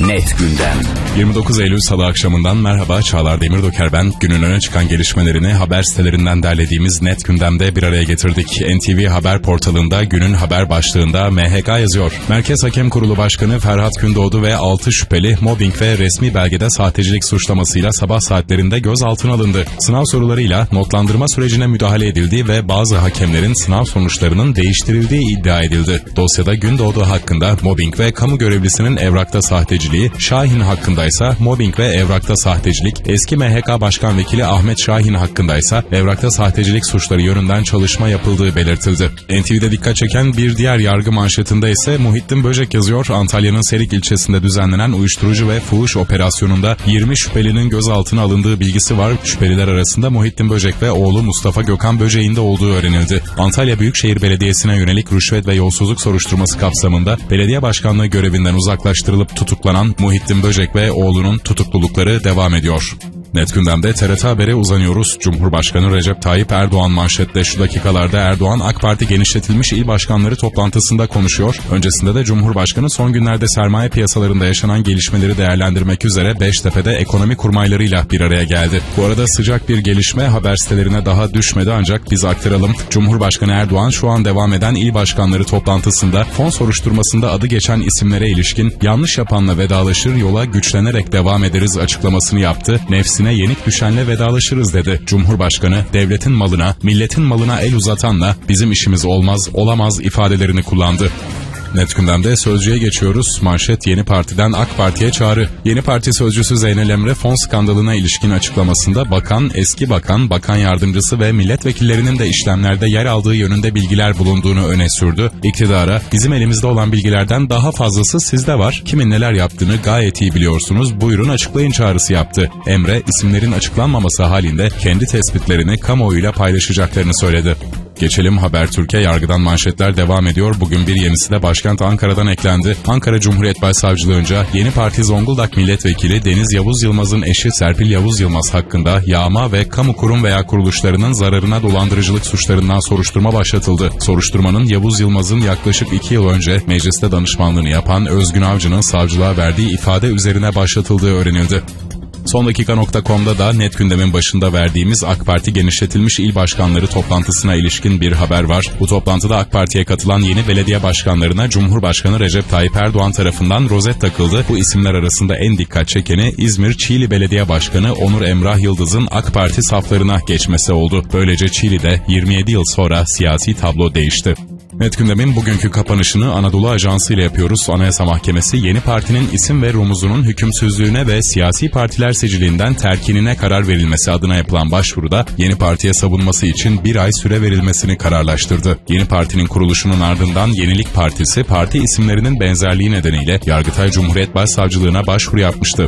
Net Gündem. 29 Eylül Salı akşamından merhaba, Çağlar Demirdoker ben. Günün öne çıkan gelişmelerini haber sitelerinden derlediğimiz Net Gündem'de bir araya getirdik. NTV Haber portalında günün haber başlığında MHK yazıyor. Merkez Hakem Kurulu Başkanı Ferhat Gündoğdu ve 6 şüpheli mobbing ve resmi belgede sahtecilik suçlamasıyla sabah saatlerinde gözaltına alındı. Sınav sorularıyla notlandırma sürecine müdahale edildi ve bazı hakemlerin sınav sonuçlarının değiştirildiği iddia edildi. Dosyada Gündoğdu hakkında mobbing ve kamu görevlisinin evrakta sahteciliği, Şahin hakkındaysa mobbing ve evrakta sahtecilik, eski MHK Başkan Vekili Ahmet Şahin hakkındaysa evrakta sahtecilik suçları yönünden çalışma yapıldığı belirtildi. NTV'de dikkat çeken bir diğer yargı manşetinde ise Muhittin Böcek yazıyor. Antalya'nın Serik ilçesinde düzenlenen uyuşturucu ve fuhuş operasyonunda 20 şüphelinin gözaltına alındığı bilgisi var. Şüpheliler arasında Muhittin Böcek ve oğlu Mustafa Gökhan Böcek'in de olduğu öğrenildi. Antalya Büyükşehir Belediyesi'ne yönelik rüşvet ve yolsuzluk soruşturması kapsamında belediye başkanlığı görevinden uzaklaştırılıp tutuklanan Muhittin Böcek ve oğlunun tutuklulukları devam ediyor. Net Gündem'de TRT Haber'e uzanıyoruz. Cumhurbaşkanı Recep Tayyip Erdoğan manşette. Şu dakikalarda Erdoğan AK Parti genişletilmiş il başkanları toplantısında konuşuyor. Öncesinde de Cumhurbaşkanı son günlerde sermaye piyasalarında yaşanan gelişmeleri değerlendirmek üzere Beştepe'de ekonomi kurmaylarıyla bir araya geldi. Bu arada sıcak bir gelişme haber sitelerine daha düşmedi ancak biz aktaralım. Cumhurbaşkanı Erdoğan şu an devam eden il başkanları toplantısında fon soruşturmasında adı geçen isimlere ilişkin yanlış yapanla vedalaşır, yola güçlenerek devam ederiz açıklamasını yaptı. Nefsine yenik düşenle vedalaşırız dedi. Cumhurbaşkanı devletin malına, milletin malına el uzatanla bizim işimiz olmaz, olamaz ifadelerini kullandı. Net Gündem'de Sözcü'ye geçiyoruz. Manşet Yeni Parti'den AK Parti'ye çağrı. Yeni Parti sözcüsü Zeynel Emre fon skandalına ilişkin açıklamasında bakan, eski bakan, bakan yardımcısı ve milletvekillerinin de işlemlerde yer aldığı yönünde bilgiler bulunduğunu öne sürdü. İktidara bizim elimizde olan bilgilerden daha fazlası sizde var. Kimin neler yaptığını gayet iyi biliyorsunuz. Buyurun açıklayın çağrısı yaptı. Emre isimlerin açıklanmaması halinde kendi tespitlerini kamuoyuyla paylaşacaklarını söyledi. Geçelim Habertürk'e. Yargıdan manşetler devam ediyor. Bugün bir yenisi de başkent Ankara'dan eklendi. Ankara Cumhuriyet Başsavcılığınca Yeni Parti Zonguldak Milletvekili Deniz Yavuz Yılmaz'ın eşi Serpil Yavuz Yılmaz hakkında yağma ve kamu kurum veya kuruluşlarının zararına dolandırıcılık suçlarından soruşturma başlatıldı. Soruşturmanın Yavuz Yılmaz'ın yaklaşık 2 yıl önce mecliste danışmanlığını yapan Özgün Avcı'nın savcılığa verdiği ifade üzerine başlatıldığı öğrenildi. Sondakika.com'da da Net Gündem'in başında verdiğimiz AK Parti genişletilmiş il başkanları toplantısına ilişkin bir haber var. Bu toplantıda AK Parti'ye katılan yeni belediye başkanlarına Cumhurbaşkanı Recep Tayyip Erdoğan tarafından rozet takıldı. Bu isimler arasında en dikkat çekeni İzmir Çiğli Belediye Başkanı Onur Emrah Yıldız'ın AK Parti saflarına geçmesi oldu. Böylece Çiğli'de 27 yıl sonra siyasi tablo değişti. Net Gündem'in bugünkü kapanışını Anadolu Ajansı ile yapıyoruz. Anayasa Mahkemesi yeni partinin isim ve rumuzunun hükümsüzlüğüne ve siyasi partiler sicilinden terkinine karar verilmesi adına yapılan başvuruda yeni partiye savunması için bir ay süre verilmesini kararlaştırdı. Yeni partinin kuruluşunun ardından Yenilik Partisi parti isimlerinin benzerliği nedeniyle Yargıtay Cumhuriyet Başsavcılığına başvuru yapmıştı.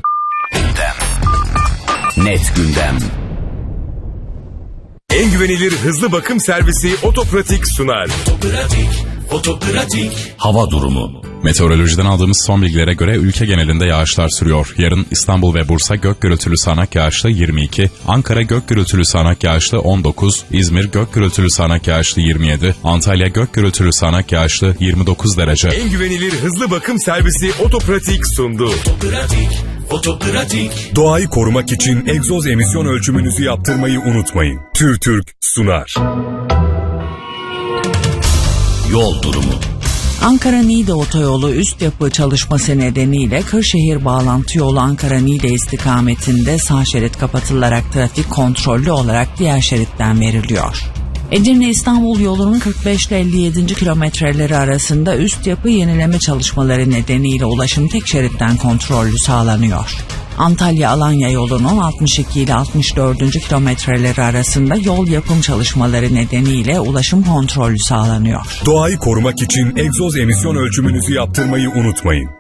Net Gündem. En güvenilir hızlı bakım servisi Otopratik sunar. Otopratik. Hava durumu. Meteorolojiden aldığımız son bilgilere göre ülke genelinde yağışlar sürüyor. Yarın İstanbul ve Bursa gök gürültülü sağanak yağışlı 22, Ankara gök gürültülü sağanak yağışlı 19, İzmir gök gürültülü sağanak yağışlı 27, Antalya gök gürültülü sağanak yağışlı 29 derece. En güvenilir hızlı bakım servisi Otopratik sundu. Otopratik. Doğayı korumak için egzoz emisyon ölçümünüzü yaptırmayı unutmayın. TÜRTÜRK sunar. Yol durumu. Ankara-Niğde otoyolu üst yapı çalışması nedeniyle Kırşehir bağlantı yolu Ankara-Niğde istikametinde sağ şerit kapatılarak trafik kontrollü olarak diğer şeritten veriliyor. Edirne-İstanbul yolunun 45 ile 57. kilometreleri arasında üst yapı yenileme çalışmaları nedeniyle ulaşım tek şeritten kontrollü sağlanıyor. Antalya-Alanya yolunun 62 ile 64. kilometreleri arasında yol yapım çalışmaları nedeniyle ulaşım kontrollü sağlanıyor. Doğayı korumak için egzoz emisyon ölçümünüzü yaptırmayı unutmayın.